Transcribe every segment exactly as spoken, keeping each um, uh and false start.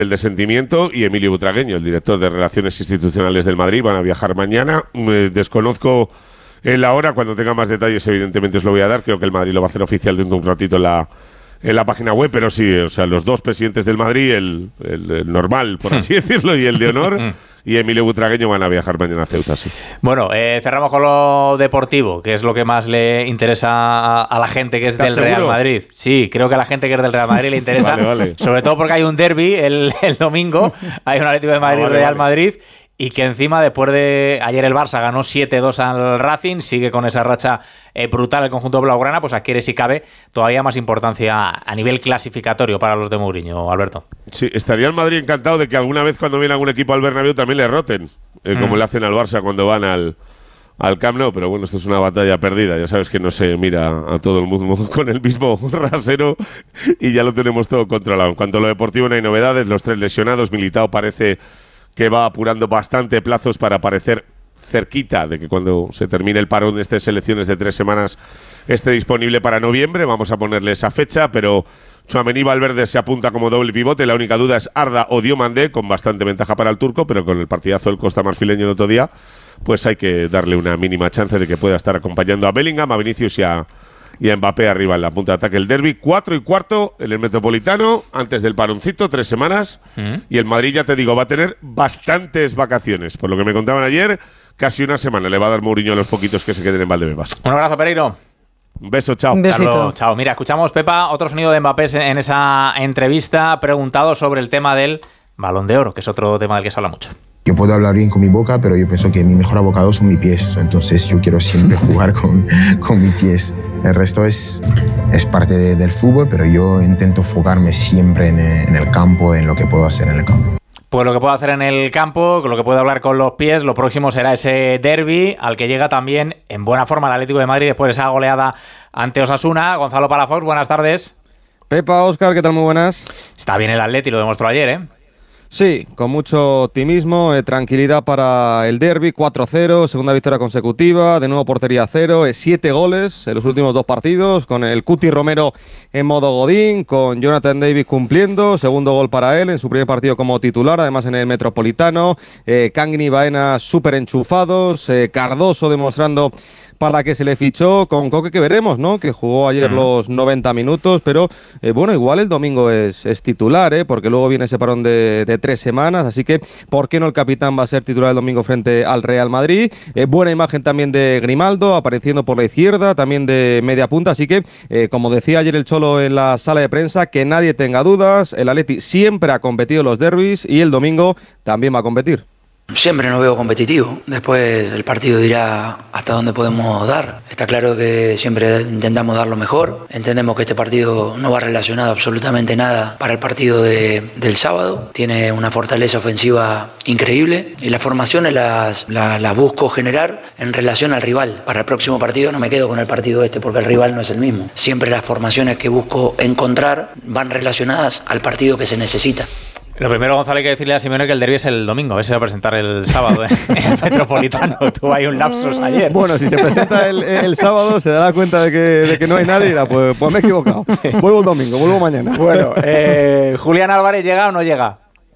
el de Sentimiento, y Emilio Butragueño, el director de Relaciones Institucionales del Madrid, van a viajar mañana. Eh, desconozco la hora, cuando tenga más detalles evidentemente os lo voy a dar. Creo que el Madrid lo va a hacer oficial dentro de un ratito en la, en la página web, pero sí, o sea, los dos presidentes del Madrid, el, el, el normal, por así decirlo, y el de honor, y Emilio Butragueño van a viajar mañana a Ceuta, sí. Bueno, eh, cerramos con lo deportivo, que es lo que más le interesa a, a la gente que es del seguro? Real Madrid. Sí, creo que a la gente que es del Real Madrid le interesa, vale, vale. sobre todo porque hay un derbi el, el domingo, hay un Atlético de Madrid, ah, vale, Real vale. Madrid, y que encima, después de ayer el Barça ganó siete dos al Racing, sigue con esa racha eh, brutal el conjunto blaugrana, pues adquiere, si cabe, todavía más importancia a nivel clasificatorio para los de Mourinho, Alberto. Sí, estaría el Madrid encantado de que alguna vez cuando viene algún equipo al Bernabéu también le roten, eh, mm. como le hacen al Barça cuando van al, al Camp Nou, pero bueno, esto es una batalla perdida, ya sabes que no se mira a todo el mundo con el mismo rasero y ya lo tenemos todo controlado. En cuanto a lo deportivo no hay novedades, los tres lesionados, Militao parece que va apurando bastante plazos para aparecer cerquita de que cuando se termine el parón de estas selecciones de tres semanas esté disponible para noviembre. Vamos a ponerle esa fecha, pero Tchouaméni Valverde se apunta como doble pivote. La única duda es Arda o Diomandé, con bastante ventaja para el turco, pero con el partidazo del Costa Marfileño el otro día, pues hay que darle una mínima chance de que pueda estar acompañando a Bellingham, a Vinicius y a, y a Mbappé arriba en la punta de ataque. El derbi, cuatro y cuarto en el Metropolitano, antes del paroncito, tres semanas. Uh-huh. Y el Madrid, ya te digo, va a tener bastantes vacaciones. Por lo que me contaban ayer, casi una semana le va a dar Mourinho a los poquitos que se queden en Valdebebas. Un abrazo, Pereiro. Un beso, chao. Un besito. Chao. Mira, escuchamos, Pepa, otro sonido de Mbappé en esa entrevista, preguntado sobre el tema del Balón de Oro, que es otro tema del que se habla mucho. Yo puedo hablar bien con mi boca, pero yo pienso que mi mejor abocado son mis pies. Entonces yo quiero siempre jugar con, con mis pies. El resto es, es parte de, del fútbol, pero yo intento enfocarme siempre en el, en el campo, en lo que puedo hacer en el campo. Pues lo que puedo hacer en el campo, lo que puedo hablar con los pies, lo próximo será ese derbi al que llega también en buena forma el Atlético de Madrid después de esa goleada ante Osasuna. Gonzalo Palafox, buenas tardes. Pepa, Óscar, ¿qué tal? Muy buenas. Está bien el Atleti, lo demostró ayer, ¿eh? Sí, con mucho optimismo, eh, tranquilidad para el derbi, cuatro cero, segunda victoria consecutiva, de nuevo portería cero, eh, siete goles en los últimos dos partidos, con el Cuti Romero en modo Godín, con Jonathan Davis cumpliendo, segundo gol para él en su primer partido como titular, además en el Metropolitano, eh, Kangin y Baena súper enchufados, eh, Cardoso demostrando para que se le fichó, con Coque que veremos, ¿no? Que jugó ayer uh-huh. los noventa minutos, pero eh, bueno, igual el domingo es, es titular, ¿eh? Porque luego viene ese parón de, de tres semanas, así que ¿por qué no el capitán va a ser titular el domingo frente al Real Madrid? Eh, buena imagen también de Grimaldo, apareciendo por la izquierda, también de media punta, así que, eh, como decía ayer el Cholo en la sala de prensa, que nadie tenga dudas, el Atleti siempre ha competido los derbis y el domingo también va a competir. Siempre nos veo competitivo, después el partido dirá hasta dónde podemos dar. Está claro que siempre intentamos dar lo mejor, entendemos que este partido no va relacionado absolutamente nada para el partido de, del sábado, tiene una fortaleza ofensiva increíble y las formaciones las, las, las busco generar en relación al rival. Para el próximo partido no me quedo con el partido este porque el rival no es el mismo. Siempre las formaciones que busco encontrar van relacionadas al partido que se necesita. Lo primero, Gonzalo, hay que decirle a Simeone que el derbi es el domingo, a ver si se va a presentar el sábado ¿eh? en el Metropolitano. Tuvo ahí un lapsus ayer. Bueno, si se presenta el, el sábado se dará cuenta de que, de que no hay nadie y dirá, pues, pues me he equivocado. Sí. Vuelvo el domingo, vuelvo mañana. Bueno, eh, ¿Julián Álvarez llega o no llega?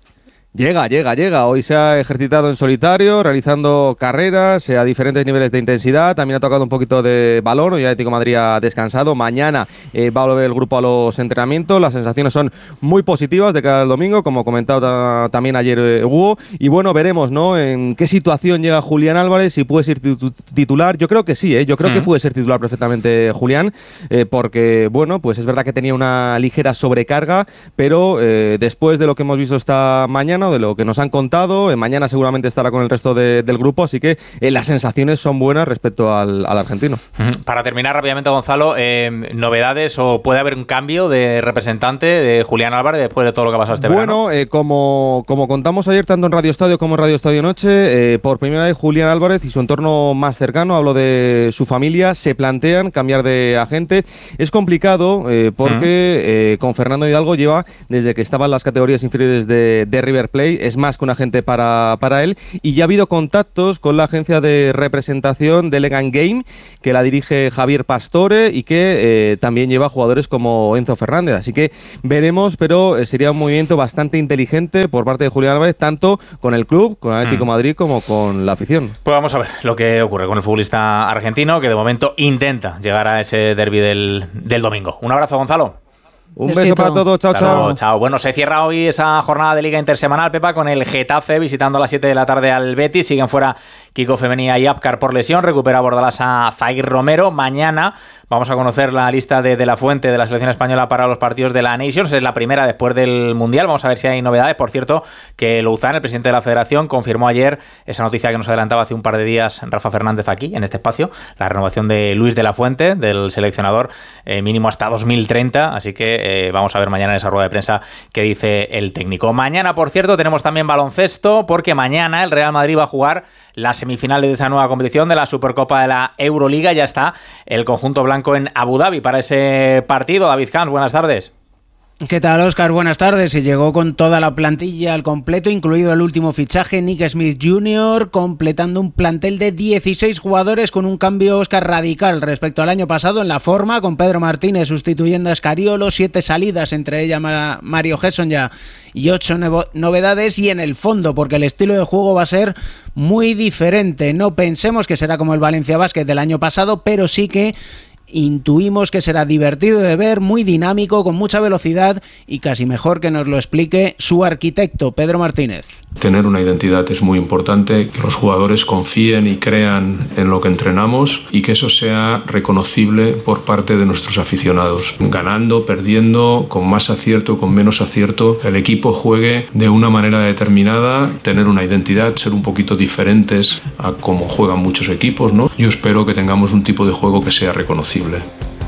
Llega, llega, llega. Hoy se ha ejercitado en solitario, realizando carreras a diferentes niveles de intensidad. También ha tocado un poquito de balón. Hoy el Atlético de Madrid ha descansado. Mañana eh, va a volver el grupo a los entrenamientos. Las sensaciones son muy positivas de cara al domingo, como comentaba también ayer eh, Hugo. Y bueno, veremos, ¿no? En qué situación llega Julián Álvarez, si puede ser titular. Yo creo que sí, ¿eh? Yo creo uh-huh. que puede ser titular perfectamente Julián, eh, porque, bueno, pues es verdad que tenía una ligera sobrecarga, pero eh, después de lo que hemos visto esta mañana, de lo que nos han contado, eh, mañana seguramente estará con el resto de, del grupo, así que eh, las sensaciones son buenas respecto al, al argentino. Para terminar rápidamente, Gonzalo, eh, ¿novedades o puede haber un cambio de representante de Julián Álvarez después de todo lo que ha pasado este bueno, verano? Bueno, eh, como, como contamos ayer tanto en Radio Estadio como en Radio Estadio Noche, eh, por primera vez Julián Álvarez y su entorno más cercano, hablo de su familia, se plantean cambiar de agente. Es complicado eh, porque uh-huh. eh, con Fernando Hidalgo lleva desde que estaba en las categorías inferiores de, de River Play, es más que un agente para, para él, y ya ha habido contactos con la agencia de representación de Elegant Game, que la dirige Javier Pastore y que eh, también lleva jugadores como Enzo Fernández, así que veremos, pero eh, sería un movimiento bastante inteligente por parte de Julián Álvarez, tanto con el club, con el Atlético mm. Madrid, como con la afición. Pues vamos a ver lo que ocurre con el futbolista argentino, que de momento intenta llegar a ese derbi del, del domingo. Un abrazo, Gonzalo. Un beso para todos, chao, chao. Chao. Bueno, se cierra hoy esa jornada de Liga Intersemanal, Pepa, con el Getafe visitando a las siete de la tarde al Betis. Siguen fuera Kiko Femenía y Apcar por lesión. Recupera Bordalás a Zaguir Romero. Mañana vamos a conocer la lista de, de la fuente de la selección española para los partidos de la Nations. Es la primera después del Mundial. Vamos a ver si hay novedades. Por cierto, que Louzán, el presidente de la Federación, confirmó ayer esa noticia que nos adelantaba hace un par de días Rafa Fernández aquí, en este espacio, la renovación de Luis de la Fuente, del seleccionador, eh, mínimo hasta dos mil treinta. Así que eh, vamos a ver mañana en esa rueda de prensa qué dice el técnico. Mañana, por cierto, tenemos también baloncesto, porque mañana el Real Madrid va a jugar las semifinales de esa nueva competición de la Supercopa de la Euroliga. Ya está el conjunto blanco en Abu Dhabi para ese partido. David Camps, buenas tardes. ¿Qué tal, Óscar? Buenas tardes. Y llegó con toda la plantilla al completo, incluido el último fichaje, Nick Smith junior, completando un plantel de dieciséis jugadores con un cambio, Óscar, radical respecto al año pasado en la forma, con Pedro Martínez sustituyendo a Escariolo, siete salidas, entre ellas Mario Gesson ya, y ocho novedades, y en el fondo, porque el estilo de juego va a ser muy diferente. No pensemos que será como el Valencia Basket del año pasado, pero sí que intuimos que será divertido de ver, muy dinámico, con mucha velocidad, y casi mejor que nos lo explique su arquitecto, Pedro Martínez. Tener una identidad es muy importante, que los jugadores confíen y crean en lo que entrenamos y que eso sea reconocible por parte de nuestros aficionados. Ganando, perdiendo, con más acierto, con menos acierto, el equipo juegue de una manera determinada, tener una identidad, ser un poquito diferentes a cómo juegan muchos equipos, ¿no? Yo espero que tengamos un tipo de juego que sea reconocible.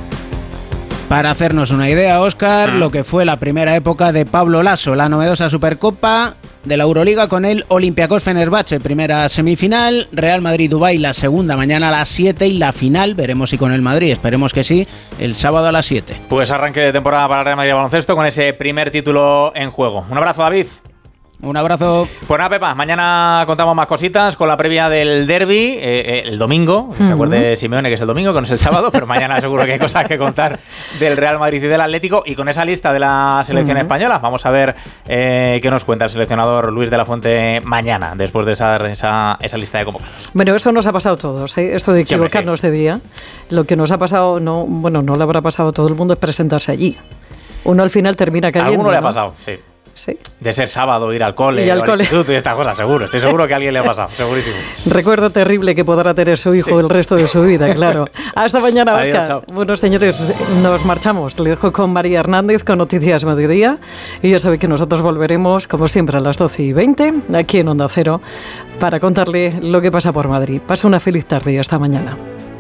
Para hacernos una idea, Óscar, lo que fue la primera época de Pablo Lasso, la novedosa Supercopa de la Euroliga con el Olympiacos Fenerbahce, primera semifinal, Real Madrid-Dubái la segunda mañana a las siete, y la final, veremos si con el Madrid, esperemos que sí, el sábado a las siete. Pues arranque de temporada para el Real Madrid de baloncesto con ese primer título en juego. Un abrazo, David. Un abrazo. Pues nada, Pepa, mañana contamos más cositas con la previa del derbi, eh, eh, el domingo. Uh-huh. Se acuerde Simeone que es el domingo, que no es el sábado, pero mañana seguro que hay cosas que contar del Real Madrid y del Atlético. Y con esa lista de la selección uh-huh. española, vamos a ver eh, qué nos cuenta el seleccionador Luis de la Fuente mañana, después de esa, esa, esa lista de convocados. Bueno, eso nos ha pasado a todos, ¿eh? Esto de equivocarnos sí, sí. de día. Lo que nos ha pasado, no, bueno, no le habrá pasado a todo el mundo, es presentarse allí. Uno al final termina cayendo. A alguno le ha ¿no? pasado, sí. Sí. De ser sábado, ir al cole, y al o al cole. instituto y estas cosas, seguro. Estoy seguro que a alguien le ha pasado, segurísimo. Recuerdo terrible que podrá tener su hijo sí. el resto de su vida, claro. Hasta mañana, Óscar. Bueno, señores, nos marchamos. Le dejo con María Hernández con Noticias Mediodía. Y ya sabe que nosotros volveremos, como siempre, a las doce y veinte, aquí en Onda Cero, para contarle lo que pasa por Madrid. Pasa una feliz tarde y hasta mañana.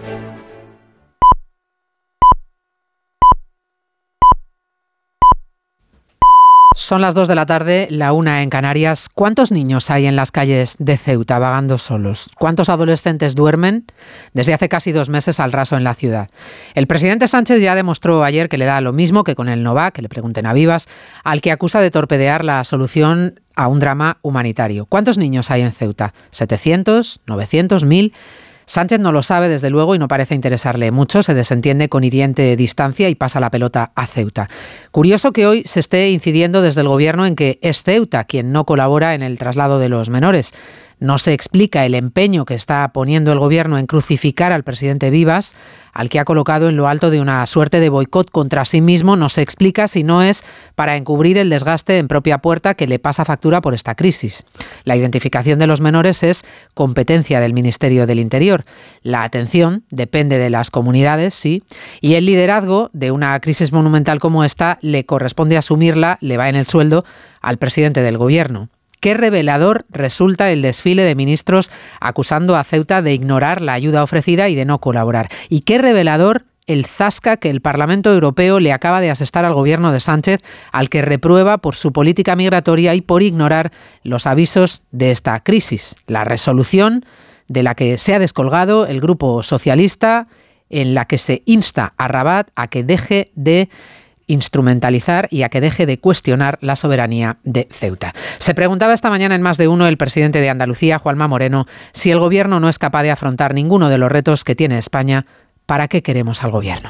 Son las dos de la tarde, la una en Canarias. ¿Cuántos niños hay en las calles de Ceuta vagando solos? ¿Cuántos adolescentes duermen desde hace casi dos meses al raso en la ciudad? El presidente Sánchez ya demostró ayer que le da lo mismo que con el Nova, que le pregunten a Vivas, al que acusa de torpedear la solución a un drama humanitario. ¿Cuántos niños hay en Ceuta? ¿setecientos? ¿novecientos? ¿mil? Sánchez no lo sabe, desde luego, y no parece interesarle mucho. Se desentiende con hiriente distancia y pasa la pelota a Ceuta. Curioso que hoy se esté incidiendo desde el Gobierno en que es Ceuta quien no colabora en el traslado de los menores. No se explica el empeño que está poniendo el Gobierno en crucificar al presidente Vivas, al que ha colocado en lo alto de una suerte de boicot contra sí mismo. No se explica si no es para encubrir el desgaste en propia puerta que le pasa factura por esta crisis. La identificación de los menores es competencia del Ministerio del Interior. La atención depende de las comunidades, sí, y el liderazgo de una crisis monumental como esta le corresponde asumirla, le va en el sueldo al presidente del Gobierno. Qué revelador resulta el desfile de ministros acusando a Ceuta de ignorar la ayuda ofrecida y de no colaborar. Y qué revelador el zasca que el Parlamento Europeo le acaba de asestar al gobierno de Sánchez, al que reprueba por su política migratoria y por ignorar los avisos de esta crisis. La resolución de la que se ha descolgado el Grupo Socialista, en la que se insta a Rabat a que deje de instrumentalizar y a que deje de cuestionar la soberanía de Ceuta. Se preguntaba esta mañana en Más de Uno el presidente de Andalucía, Juanma Moreno, si el gobierno no es capaz de afrontar ninguno de los retos que tiene España, ¿para qué queremos al gobierno?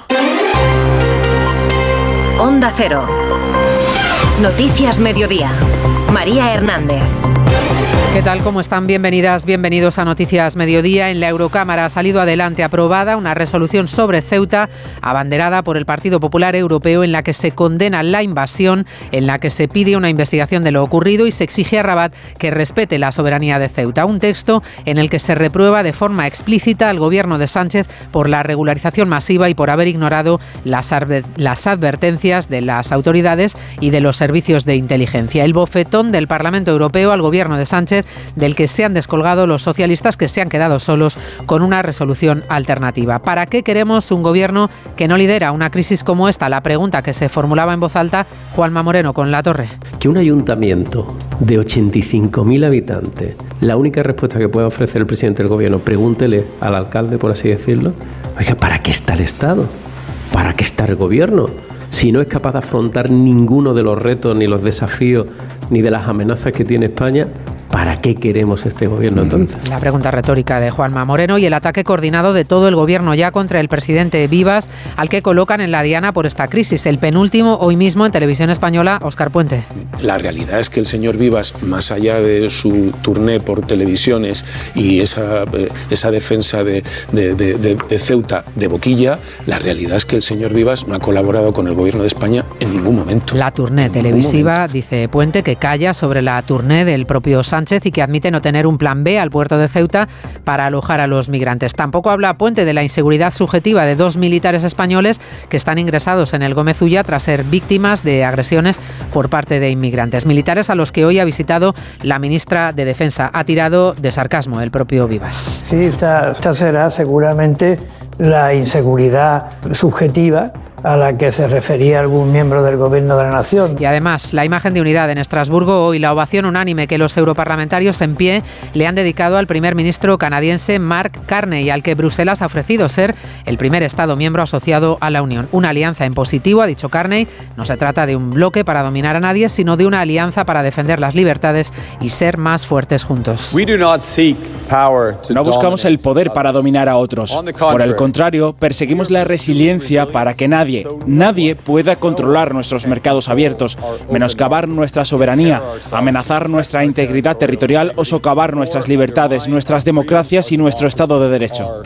Onda Cero. Noticias Mediodía. María Hernández. ¿Qué tal? ¿Cómo están? Bienvenidas, bienvenidos a Noticias Mediodía. En la Eurocámara ha salido adelante aprobada una resolución sobre Ceuta, abanderada por el Partido Popular Europeo, en la que se condena la invasión, en la que se pide una investigación de lo ocurrido y se exige a Rabat que respete la soberanía de Ceuta. Un texto en el que se reprueba de forma explícita al gobierno de Sánchez por la regularización masiva y por haber ignorado las, adver- las advertencias de las autoridades y de los servicios de inteligencia. El bofetón del Parlamento Europeo al gobierno de Sánchez, del que se han descolgado los socialistas, que se han quedado solos con una resolución alternativa. ¿Para qué queremos un gobierno que no lidera una crisis como esta? La pregunta que se formulaba en voz alta Juanma Moreno con La Torre. Que un ayuntamiento de ochenta y cinco mil habitantes, la única respuesta que puede ofrecer el presidente del gobierno, pregúntele al alcalde, por así decirlo, oiga, ¿para qué está el Estado? ¿Para qué está el gobierno? Si no es capaz de afrontar ninguno de los retos, ni los desafíos, ni de las amenazas que tiene España, ¿para qué queremos este gobierno entonces? La pregunta retórica de Juanma Moreno y el ataque coordinado de todo el gobierno ya contra el presidente Vivas, al que colocan en la diana por esta crisis. El penúltimo hoy mismo en Televisión Española, Óscar Puente. La realidad es que el señor Vivas, más allá de su turné por televisiones y esa, esa defensa de, de, de, de, de Ceuta de boquilla, la realidad es que el señor Vivas no ha colaborado con el gobierno de España en ningún momento. La turné televisiva, dice Puente, que calla sobre la turné del propio Sánchez y que admite no tener un plan B al puerto de Ceuta para alojar a los migrantes. Tampoco habla Puente de la inseguridad subjetiva de dos militares españoles que están ingresados en el Gómez Ulla tras ser víctimas de agresiones por parte de inmigrantes. Militares a los que hoy ha visitado la ministra de Defensa. Ha tirado de sarcasmo el propio Vivas. Sí, esta, esta será seguramente la inseguridad subjetiva a la que se refería algún miembro del Gobierno de la Nación. Y además, la imagen de unidad en Estrasburgo hoy, la ovación unánime que los europarlamentarios en pie le han dedicado al primer ministro canadiense Mark Carney, al que Bruselas ha ofrecido ser el primer Estado miembro asociado a la Unión. Una alianza en positivo, ha dicho Carney. No se trata de un bloque para dominar a nadie, sino de una alianza para defender las libertades y ser más fuertes juntos. No buscamos el poder para dominar a otros. Por el contrario, perseguimos la resiliencia para que nadie Nadie, nadie pueda controlar nuestros mercados abiertos, menoscabar nuestra soberanía, amenazar nuestra integridad territorial o socavar nuestras libertades, nuestras democracias y nuestro Estado de Derecho.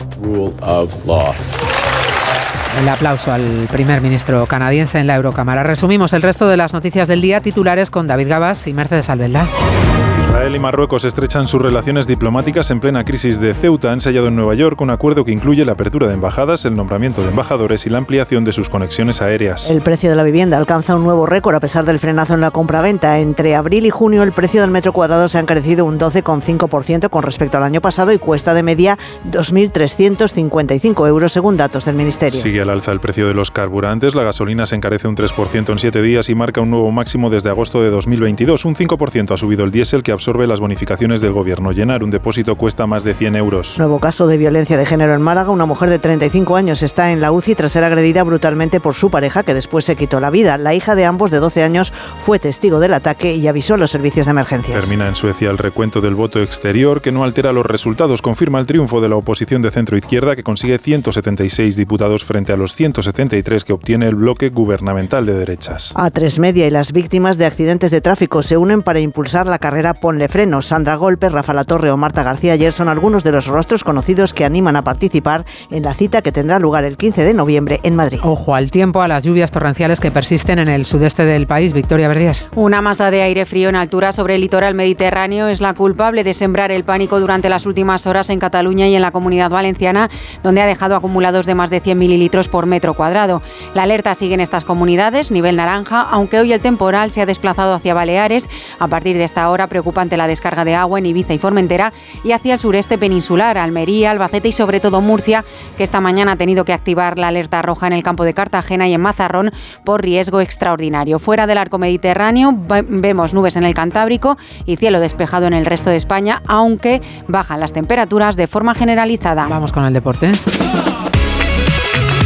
El aplauso al primer ministro canadiense en la Eurocámara. Resumimos el resto de las noticias del día, titulares con David Gabas y Mercedes Albelda. Israel y Marruecos estrechan sus relaciones diplomáticas en plena crisis de Ceuta. Han sellado en Nueva York un acuerdo que incluye la apertura de embajadas, el nombramiento de embajadores y la ampliación de sus conexiones aéreas. El precio de la vivienda alcanza un nuevo récord a pesar del frenazo en la compraventa. Entre abril y junio el precio del metro cuadrado se ha encarecido un doce coma cinco por ciento con respecto al año pasado y cuesta de media dos mil trescientos cincuenta y cinco euros según datos del Ministerio. Sigue al alza el precio de los carburantes. La gasolina se encarece un tres por ciento en siete días y marca un nuevo máximo desde agosto de dos mil veintidós. Un cinco por ciento ha subido el diésel, que absorbe las bonificaciones del gobierno. Llenar un depósito cuesta más de cien euros. Nuevo caso de violencia de género en Málaga. Una mujer de treinta y cinco años está en la U C I tras ser agredida brutalmente por su pareja, que después se quitó la vida. La hija de ambos, de doce años, fue testigo del ataque y avisó a los servicios de emergencias. Termina en Suecia el recuento del voto exterior, que no altera los resultados. Confirma el triunfo de la oposición de centro-izquierda, que consigue ciento setenta y seis diputados frente a los ciento setenta y tres que obtiene el bloque gubernamental de derechas. A tres Media y las víctimas de accidentes de tráfico se unen para impulsar la carrera Ponle Freno. Sandra Golpe, Rafa Latorre o Marta García ayer son algunos de los rostros conocidos que animan a participar en la cita que tendrá lugar el quince de noviembre en Madrid. Ojo al tiempo, a las lluvias torrenciales que persisten en el sudeste del país. Victoria Verdier. Una masa de aire frío en altura sobre el litoral mediterráneo es la culpable de sembrar el pánico durante las últimas horas en Cataluña y en la Comunidad Valenciana, donde ha dejado acumulados de más de cien mililitros por metro cuadrado. La alerta sigue en estas comunidades, nivel naranja, aunque hoy el temporal se ha desplazado hacia Baleares. A partir de esta hora, preocupante la descarga de agua en Ibiza y Formentera y hacia el sureste peninsular, Almería, Albacete y sobre todo Murcia, que esta mañana ha tenido que activar la alerta roja en el campo de Cartagena y en Mazarrón por riesgo extraordinario. Fuera del arco mediterráneo vemos nubes en el Cantábrico y cielo despejado en el resto de España, aunque bajan las temperaturas de forma generalizada. Vamos con el deporte.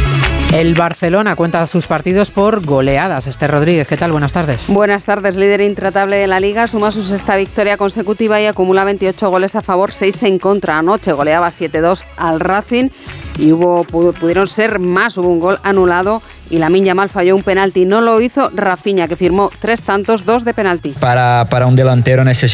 El Barcelona cuenta sus partidos por goleadas. Esther Rodríguez, ¿qué tal? Buenas tardes. Buenas tardes. Líder intratable de la Liga, suma su sexta victoria consecutiva y acumula veintiocho goles a favor, seis en contra. Anoche goleaba siete dos al Racing y hubo pudieron ser más. Hubo un gol anulado y Lamine Yamal falló un penalti. No lo hizo Rafinha, que firmó tres tantos, dos de penalti. Para, para un delantero necesita